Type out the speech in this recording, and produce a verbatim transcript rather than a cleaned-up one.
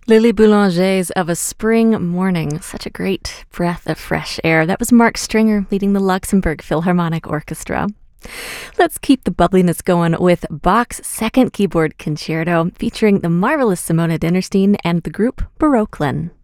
Lily Boulanger's Of a Spring Morning. Such a great breath of fresh air. That was Mark Stringer leading the Luxembourg Philharmonic Orchestra. Let's keep the bubbliness going with Bach's Second Keyboard Concerto, featuring the marvelous Simona Dinnerstein and the group Baroquelin.